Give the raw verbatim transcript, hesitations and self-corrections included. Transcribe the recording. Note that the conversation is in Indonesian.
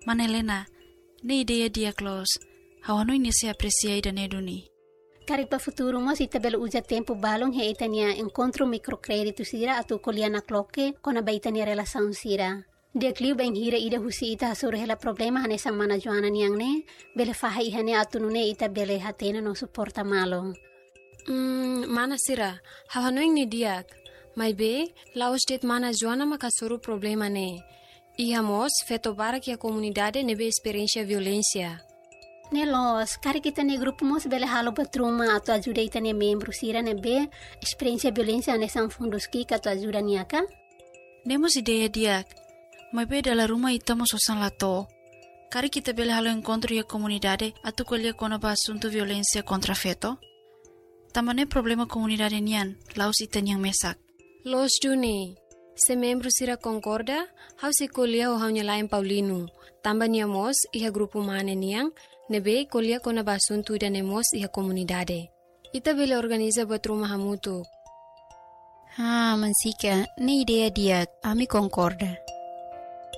Manelena, ne ideia dia close. Hawano ini se apreciei da neduni. Cari para futuro mas ita belo usa tempo balong he itania encontro microcrédito sira atu koliana cloque con a itania relação sira. Dia kliu bem hira ida husi ita hasur hela problema hane samana joana niang ne bele faha ihane atu nune ita bele hatena no suporta malo. Hmm, mana sira, hawano ini diak. Mai be, lao state mana joana makasuru problema ne. Ihamos feto barak ya comunidade nebe experiência violência. Nelos, cari kita ne grupo mos bele halo patruma atau ajuda ita ne membro sira ne be experiência violência ne sang fundos ki atau ajuda niaka. Nemos ideia diak. Mai be dalam rumah ita mos osan lato. Cari kita bele halo encontro ya comunidade atu kolia kona ba assunto violência contra feto. Tamane problema comunidade nian, laus ita niang mesak. Los Juni, se membro sira concorda, hau se kolia o hau nyalain Paulino. Tamba niamos iha grupo mane niang, nebe kolia kona basuntu ida nemos iha comunidade. Ita bele organiza batruma hamutu. Ah, Mansika, ne ideia dia, ami concorda.